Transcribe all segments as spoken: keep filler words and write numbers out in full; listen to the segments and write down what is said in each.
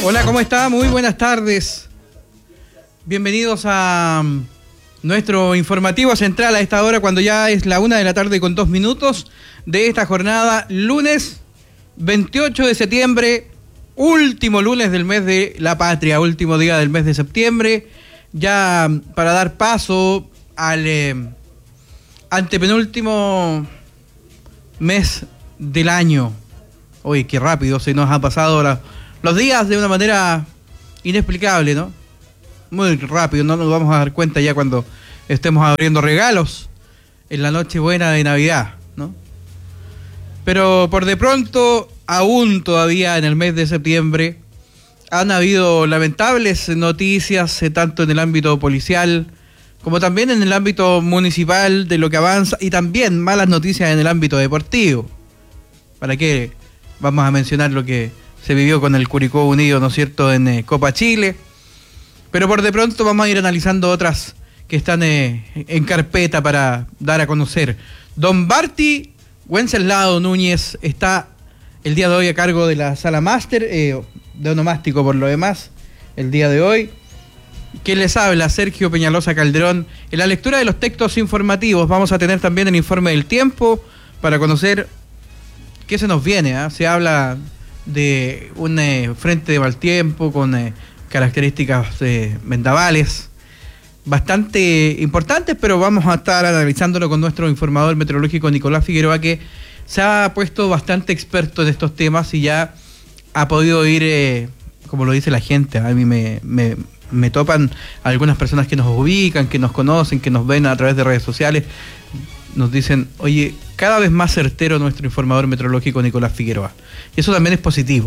Hola, ¿cómo está? Muy buenas tardes. Bienvenidos a nuestro informativo central a esta hora, cuando ya es la una de la tarde con dos minutos de esta jornada, lunes veintiocho de septiembre, último lunes del mes de la patria, último día del mes de septiembre, ya para dar paso al eh, antepenúltimo mes del año. Uy, qué rápido se nos han pasado la, los días de una manera inexplicable, ¿no? Muy rápido, no nos vamos a dar cuenta ya cuando estemos abriendo regalos en la Nochebuena de Navidad, ¿no? Pero por de pronto, aún todavía en el mes de septiembre, han habido lamentables noticias, eh, tanto en el ámbito policial como también en el ámbito municipal de lo que avanza, y también malas noticias en el ámbito deportivo. ¿Para qué vamos a mencionar lo que se vivió con el Curicó Unido, ¿no es cierto?, en eh, Copa Chile? Pero por de pronto vamos a ir analizando otras que están eh, en carpeta para dar a conocer. Don Barty Wenceslao Núñez está el día de hoy a cargo de la sala máster, eh, de onomástico por lo demás, el día de hoy. ¿Quién les habla? Sergio Peñalosa Calderón. En la lectura de los textos informativos vamos a tener también el informe del tiempo para conocer qué se nos viene, ¿eh? Se habla de un eh, frente de mal tiempo con eh, características eh, vendavales bastante importantes, pero vamos a estar analizándolo con nuestro informador meteorológico Nicolás Figueroa, que se ha puesto bastante experto en estos temas y ya ha podido ir, eh, como lo dice la gente, a mí me, me, me topan algunas personas que nos ubican, que nos conocen, que nos ven a través de redes sociales, nos dicen, oye, cada vez más certero nuestro informador meteorológico Nicolás Figueroa. Y eso también es positivo.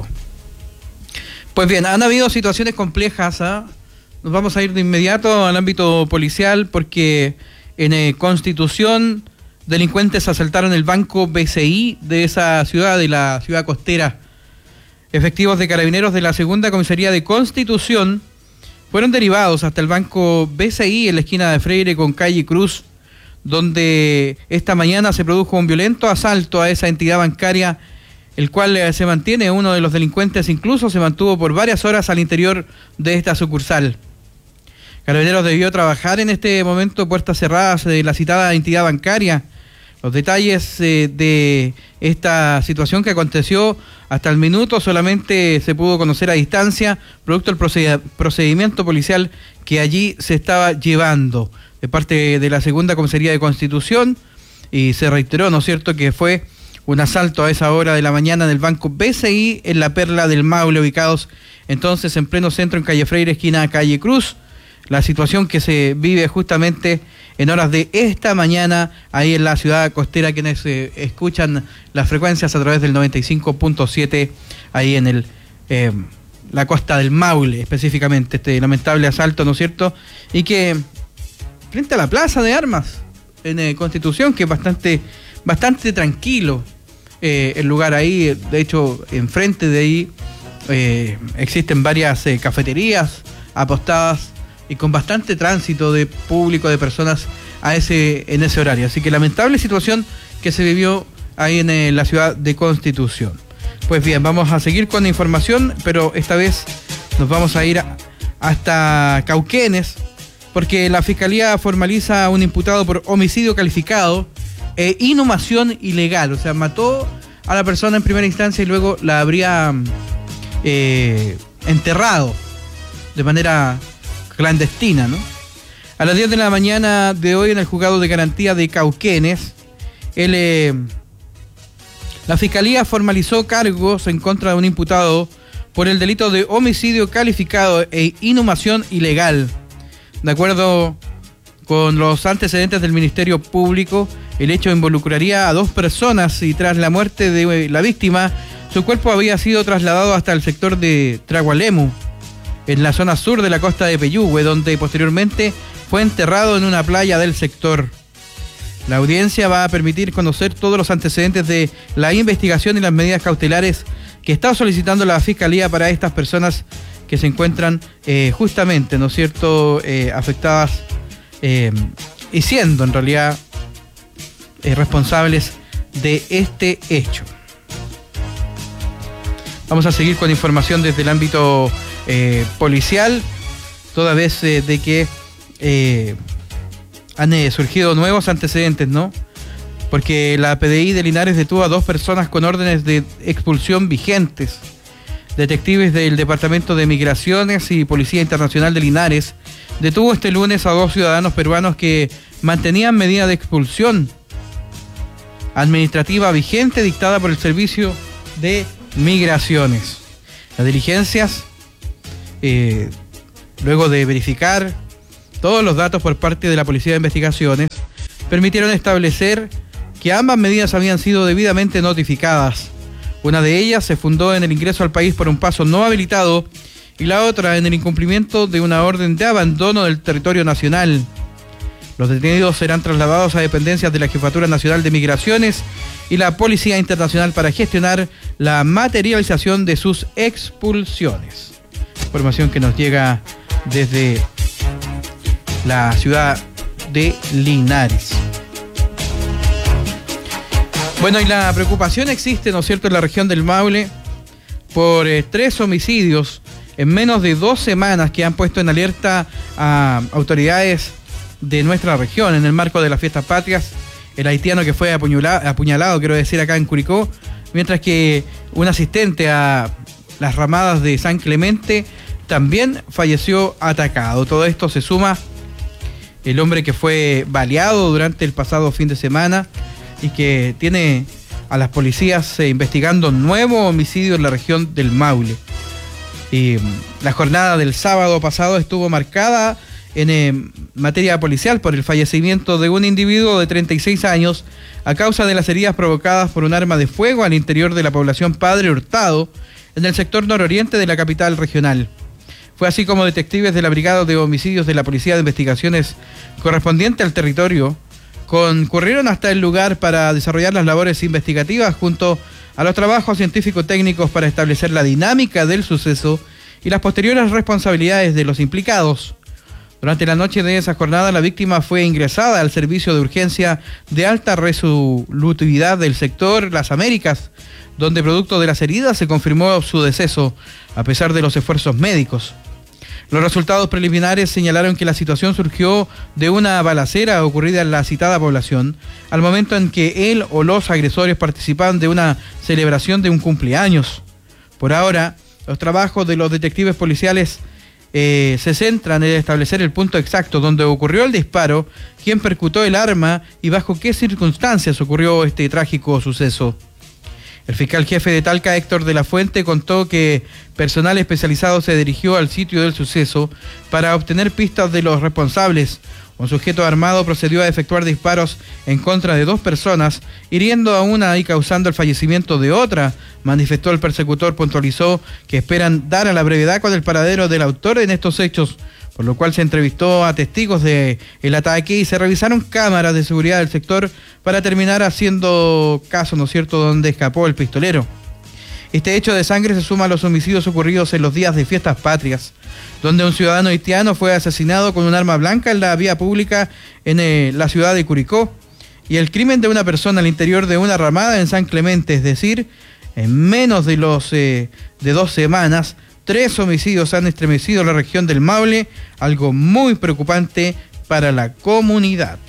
Pues bien, han habido situaciones complejas, ¿eh? Nos vamos a ir de inmediato al ámbito policial porque en eh, Constitución delincuentes asaltaron el banco B C I de esa ciudad, de la ciudad costera. Efectivos de carabineros de la segunda comisaría de Constitución fueron derivados hasta el banco B C I en la esquina de Freire con calle Cruz, donde esta mañana se produjo un violento asalto a esa entidad bancaria, el cual eh, se mantiene. Uno de los delincuentes incluso se mantuvo por varias horas al interior de esta sucursal. Carabineros debió trabajar en este momento puertas cerradas de la citada entidad bancaria. Los detalles eh, de esta situación que aconteció hasta el minuto solamente se pudo conocer a distancia, producto del proced- procedimiento policial que allí se estaba llevando de parte de la segunda comisaría de Constitución, y se reiteró, ¿no es cierto?, que fue un asalto a esa hora de la mañana del banco B C I en la Perla del Maule, ubicados entonces en pleno centro en calle Freire, esquina calle Cruz. La situación que se vive justamente en horas de esta mañana ahí en la ciudad costera, quienes eh, escuchan las frecuencias a través del noventa y cinco punto siete ahí en el eh, la costa del Maule, específicamente este lamentable asalto, ¿no es cierto? Y que frente a la plaza de armas en eh, Constitución, que es bastante, bastante tranquilo eh, el lugar ahí. De hecho, enfrente de ahí eh, existen varias eh, cafeterías apostadas y con bastante tránsito de público, de personas a ese en ese horario. Así que lamentable situación que se vivió ahí en eh, la ciudad de Constitución. Pues bien, vamos a seguir con la información, pero esta vez nos vamos a ir a, hasta Cauquenes, porque la Fiscalía formaliza a un imputado por homicidio calificado e inhumación ilegal. O sea, mató a la persona en primera instancia y luego la habría eh, enterrado de manera clandestina, ¿no? A las diez de la mañana de hoy, en el juzgado de garantía de Cauquenes, el, eh, la Fiscalía formalizó cargos en contra de un imputado por el delito de homicidio calificado e inhumación ilegal. De acuerdo con los antecedentes del Ministerio Público, el hecho involucraría a dos personas y tras la muerte de la víctima, su cuerpo había sido trasladado hasta el sector de Tragualemu, en la zona sur de la costa de Peyúgue, donde posteriormente fue enterrado en una playa del sector. La audiencia va a permitir conocer todos los antecedentes de la investigación y las medidas cautelares que está solicitando la Fiscalía para estas personas que se encuentran eh, justamente, ¿no es cierto?, eh, afectadas eh, y siendo en realidad eh, responsables de este hecho. Vamos a seguir con información desde el ámbito eh, policial, toda vez eh, de que eh, han eh, surgido nuevos antecedentes, ¿no? Porque la P D I de Linares detuvo a dos personas con órdenes de expulsión vigentes. Detectives del Departamento de Migraciones y Policía Internacional de Linares detuvo este lunes a dos ciudadanos peruanos que mantenían medida de expulsión administrativa vigente dictada por el Servicio de Migraciones. Las diligencias, eh, luego de verificar todos los datos por parte de la Policía de Investigaciones, permitieron establecer que ambas medidas habían sido debidamente notificadas. Una de ellas se fundó en el ingreso al país por un paso no habilitado y la otra en el incumplimiento de una orden de abandono del territorio nacional. Los detenidos serán trasladados a dependencias de la Jefatura Nacional de Migraciones y la Policía Internacional para gestionar la materialización de sus expulsiones. Información que nos llega desde la ciudad de Linares. Bueno, y la preocupación existe, ¿no es cierto?, en la región del Maule por eh, tres homicidios en menos de dos semanas que han puesto en alerta a autoridades de nuestra región en el marco de las fiestas patrias. El haitiano que fue apuñalado, apuñalado, quiero decir, acá en Curicó, mientras que un asistente a las ramadas de San Clemente también falleció atacado. Todo esto se suma el hombre que fue baleado durante el pasado fin de semana y que tiene a las policías eh, investigando nuevo homicidio en la región del Maule. Y la jornada del sábado pasado estuvo marcada en eh, materia policial por el fallecimiento de un individuo de treinta y seis años a causa de las heridas provocadas por un arma de fuego al interior de la población Padre Hurtado en el sector nororiente de la capital regional. Fue así como detectives de la Brigada de Homicidios de la Policía de Investigaciones correspondiente al territorio concurrieron hasta el lugar para desarrollar las labores investigativas junto a los trabajos científico-técnicos para establecer la dinámica del suceso y las posteriores responsabilidades de los implicados. Durante la noche de esa jornada, la víctima fue ingresada al servicio de urgencia de alta resolutividad del sector Las Américas, donde producto de las heridas se confirmó su deceso, a pesar de los esfuerzos médicos. Los resultados preliminares señalaron que la situación surgió de una balacera ocurrida en la citada población, al momento en que él o los agresores participaban de una celebración de un cumpleaños. Por ahora, los trabajos de los detectives policiales eh, se centran en establecer el punto exacto donde ocurrió el disparo, quién percutó el arma y bajo qué circunstancias ocurrió este trágico suceso. El fiscal jefe de Talca, Héctor de la Fuente, contó que personal especializado se dirigió al sitio del suceso para obtener pistas de los responsables. Un sujeto armado procedió a efectuar disparos en contra de dos personas, hiriendo a una y causando el fallecimiento de otra. Manifestó el persecutor, puntualizó que esperan dar a la brevedad con el paradero del autor en estos hechos, por lo cual se entrevistó a testigos del ataque y se revisaron cámaras de seguridad del sector para terminar haciendo caso, ¿no es cierto?, donde escapó el pistolero. Este hecho de sangre se suma a los homicidios ocurridos en los días de fiestas patrias, donde un ciudadano haitiano fue asesinado con un arma blanca en la vía pública en eh, la ciudad de Curicó, y el crimen de una persona al interior de una ramada en San Clemente, es decir, en menos de, los, eh, de dos semanas, tres homicidios han estremecido la región del Maule, algo muy preocupante para la comunidad.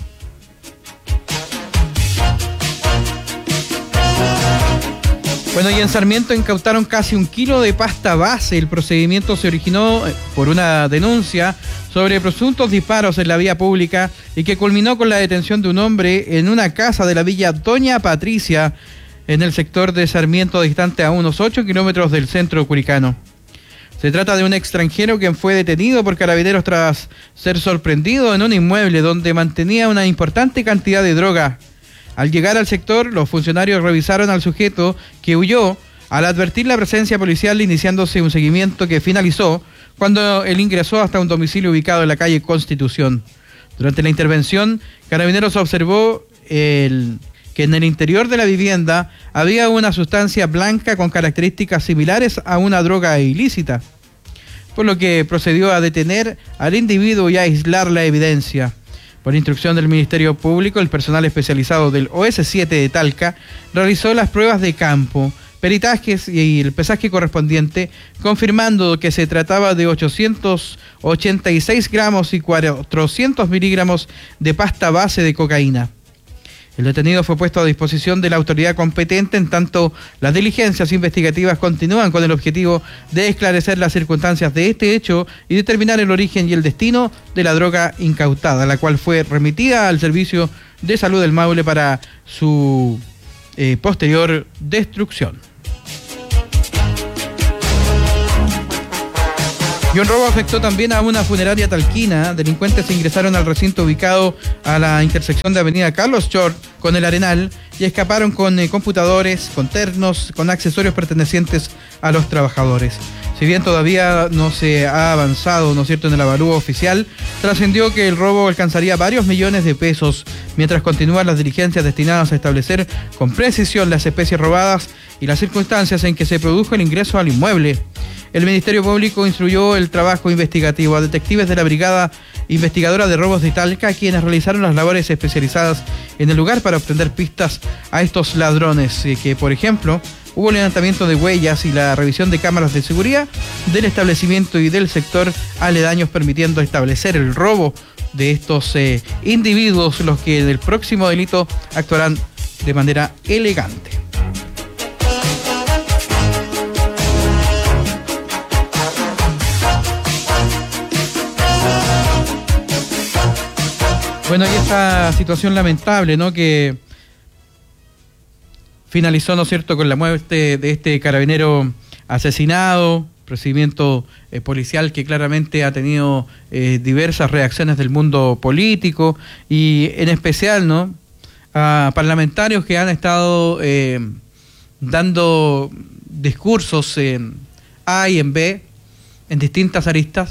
Bueno, y en Sarmiento incautaron casi un kilo de pasta base. El procedimiento se originó por una denuncia sobre presuntos disparos en la vía pública y que culminó con la detención de un hombre en una casa de la villa Doña Patricia, en el sector de Sarmiento, distante a unos ocho kilómetros del centro curicano. Se trata de un extranjero quien fue detenido por carabineros tras ser sorprendido en un inmueble donde mantenía una importante cantidad de droga. Al llegar al sector, los funcionarios revisaron al sujeto, que huyó al advertir la presencia policial, iniciándose un seguimiento que finalizó cuando él ingresó hasta un domicilio ubicado en la calle Constitución. Durante la intervención, Carabineros observó el, que en el interior de la vivienda había una sustancia blanca con características similares a una droga ilícita, por lo que procedió a detener al individuo y a aislar la evidencia. Por instrucción del Ministerio Público, el personal especializado del O S siete de Talca realizó las pruebas de campo, peritajes y el pesaje correspondiente, confirmando que se trataba de ochocientos ochenta y seis gramos y cuatrocientos miligramos de pasta base de cocaína. El detenido fue puesto a disposición de la autoridad competente, en tanto las diligencias investigativas continúan con el objetivo de esclarecer las circunstancias de este hecho y determinar el origen y el destino de la droga incautada, la cual fue remitida al Servicio de Salud del Maule para su eh, posterior destrucción. Y un robo afectó también a una funeraria talquina. Delincuentes ingresaron al recinto ubicado a la intersección de avenida Carlos Short con el Arenal y escaparon con eh, computadores, con ternos, con accesorios pertenecientes a los trabajadores. Si bien todavía no se ha avanzado, ¿no es cierto?, en el avalúo oficial, trascendió que el robo alcanzaría varios millones de pesos, mientras continúan las diligencias destinadas a establecer con precisión las especies robadas y las circunstancias en que se produjo el ingreso al inmueble. El Ministerio Público instruyó el trabajo investigativo a detectives de la Brigada Investigadora de Robos de Talca, quienes realizaron las labores especializadas en el lugar para obtener pistas a estos ladrones, que, por ejemplo, hubo levantamiento de huellas y la revisión de cámaras de seguridad del establecimiento y del sector aledaños, permitiendo establecer el robo de estos eh, individuos, los que del próximo delito actuarán de manera elegante. Bueno, y esta situación lamentable, ¿no?, que finalizó, ¿no es cierto?, con la muerte de este carabinero asesinado, procedimiento eh, policial que claramente ha tenido eh, diversas reacciones del mundo político y en especial, ¿no?, a parlamentarios que han estado eh, dando discursos en A y en B, en distintas aristas,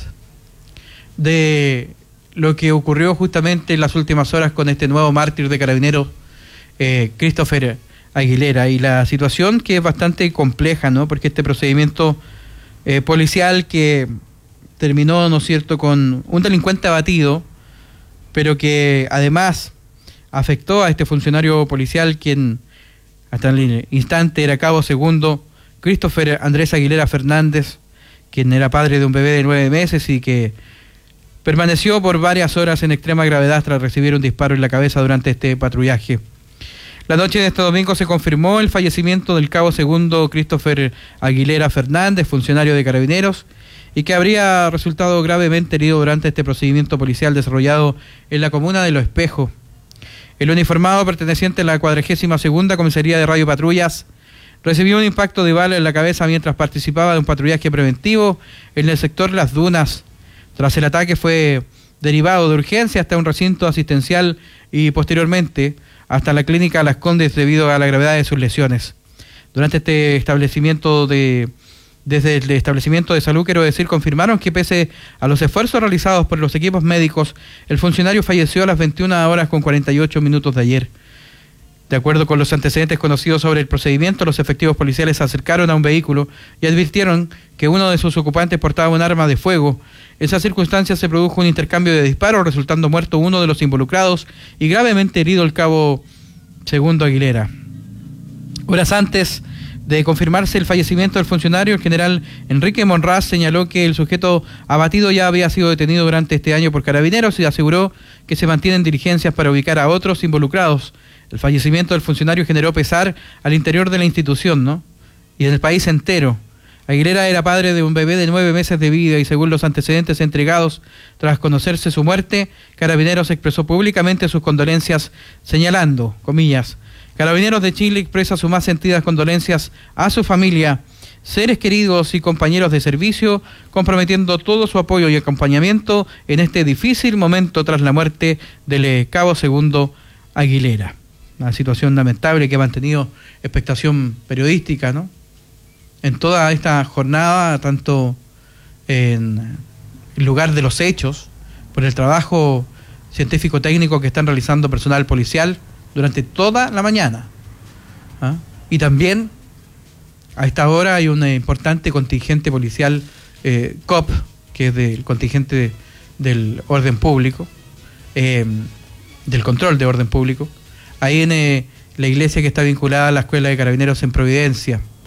de lo que ocurrió justamente en las últimas horas con este nuevo mártir de carabineros, eh, Christopher Aguilera, y la situación que es bastante compleja, ¿no?, porque este procedimiento eh, policial que terminó, ¿no es cierto?, con un delincuente abatido, pero que además afectó a este funcionario policial, quien hasta el instante era cabo segundo, Christopher Andrés Aguilera Fernández, quien era padre de un bebé de nueve meses y que permaneció por varias horas en extrema gravedad tras recibir un disparo en la cabeza durante este patrullaje. La noche de este domingo se confirmó el fallecimiento del cabo segundo Christopher Aguilera Fernández, funcionario de Carabineros, y que habría resultado gravemente herido durante este procedimiento policial desarrollado en la comuna de Los Espejos. El uniformado perteneciente a la cuadragésima segunda Comisaría de Radio Patrullas recibió un impacto de bala en la cabeza mientras participaba de un patrullaje preventivo en el sector Las Dunas. Tras el ataque fue derivado de urgencia hasta un recinto asistencial y posteriormente hasta la clínica Las Condes debido a la gravedad de sus lesiones. Durante este establecimiento de, desde el establecimiento de salud, quiero decir, confirmaron que pese a los esfuerzos realizados por los equipos médicos, el funcionario falleció a las veintiuna horas con cuarenta y ocho minutos de ayer. De acuerdo con los antecedentes conocidos sobre el procedimiento, los efectivos policiales se acercaron a un vehículo y advirtieron que uno de sus ocupantes portaba un arma de fuego. En esa circunstancia se produjo un intercambio de disparos, resultando muerto uno de los involucrados y gravemente herido el cabo segundo Aguilera. Horas antes de confirmarse el fallecimiento del funcionario, el general Enrique Monraz señaló que el sujeto abatido ya había sido detenido durante este año por Carabineros y aseguró que se mantienen diligencias para ubicar a otros involucrados. El fallecimiento del funcionario generó pesar al interior de la institución, ¿no?, y en el país entero. Aguilera era padre de un bebé de nueve meses de vida y según los antecedentes entregados tras conocerse su muerte, Carabineros expresó públicamente sus condolencias señalando, comillas, Carabineros de Chile expresa sus más sentidas condolencias a su familia, seres queridos y compañeros de servicio, comprometiendo todo su apoyo y acompañamiento en este difícil momento tras la muerte del cabo segundo Aguilera. Una situación lamentable que ha mantenido expectación periodística, ¿no?, en toda esta jornada, tanto en el lugar de los hechos, por el trabajo científico-técnico que están realizando personal policial durante toda la mañana. ¿Ah? Y también a esta hora hay un importante contingente policial eh, C O P, que es del contingente de, del orden público, eh, del control de orden público, ahí en eh, la iglesia que está vinculada a la Escuela de Carabineros en Providencia.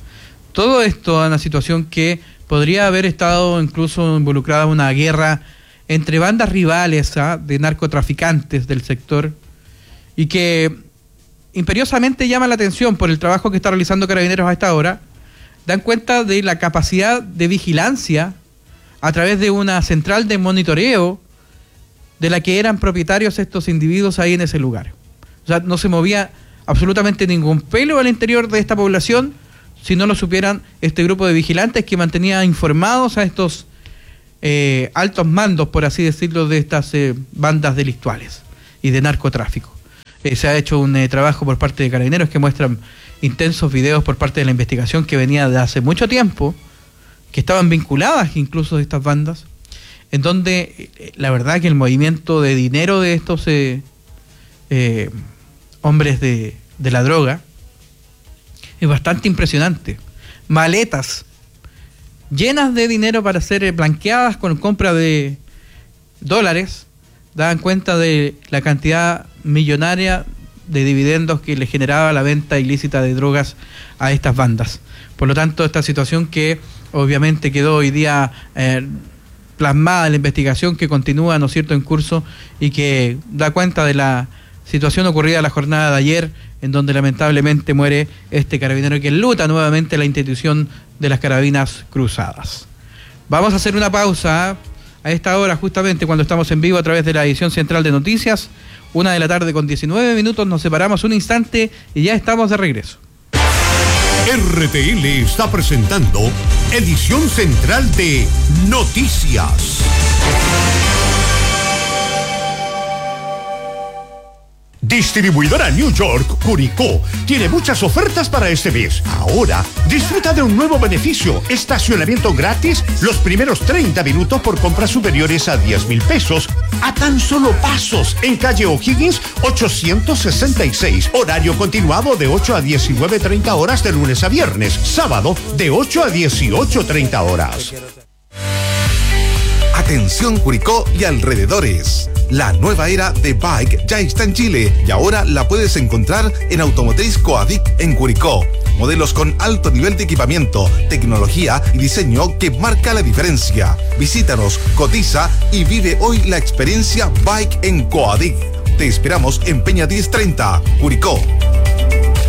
Todo esto es una situación que podría haber estado incluso involucrada en una guerra entre bandas rivales, ¿ah?, de narcotraficantes del sector, y que imperiosamente llama la atención por el trabajo que está realizando Carabineros a esta hora. Dan cuenta de la capacidad de vigilancia a través de una central de monitoreo de la que eran propietarios estos individuos ahí en ese lugar. O sea, no se movía absolutamente ningún pelo al interior de esta población si no lo supieran este grupo de vigilantes que mantenía informados a estos eh, altos mandos, por así decirlo, de estas eh, bandas delictuales y de narcotráfico. Eh, se ha hecho un eh, trabajo por parte de Carabineros que muestran intensos videos por parte de la investigación que venía de hace mucho tiempo, que estaban vinculadas incluso de estas bandas, en donde eh, la verdad que el movimiento de dinero de estos eh, eh, hombres de, de la droga es bastante impresionante. Maletas llenas de dinero para ser eh, blanqueadas con compra de dólares, daban cuenta de la cantidad millonaria de dividendos que le generaba la venta ilícita de drogas a estas bandas. Por lo tanto, esta situación que obviamente quedó hoy día eh, plasmada en la investigación que continúa, ¿no es cierto?, en curso, y que da cuenta de la situación ocurrida la jornada de ayer, en donde lamentablemente muere este carabinero que enluta nuevamente la institución de las carabinas cruzadas. Vamos a hacer una pausa a esta hora, justamente cuando estamos en vivo a través de la edición central de noticias. Una de la tarde con diecinueve minutos, nos separamos un instante y ya estamos de regreso. R T L está presentando edición central de Noticias. Distribuidora New York, Curicó, tiene muchas ofertas para este mes. Ahora, disfruta de un nuevo beneficio: estacionamiento gratis los primeros treinta minutos por compras superiores a diez mil pesos, a tan solo pasos, en calle O'Higgins ochocientos sesenta y seis. Horario continuado de ocho a diecinueve treinta horas de lunes a viernes. Sábado de ocho a dieciocho treinta horas. Atención Curicó y alrededores. La nueva era de Bike ya está en Chile y ahora la puedes encontrar en Automotriz Coadic en Curicó. Modelos con alto nivel de equipamiento, tecnología y diseño que marca la diferencia. Visítanos, cotiza y vive hoy la experiencia Bike en Coadic. Te esperamos en Peña diez treinta, Curicó.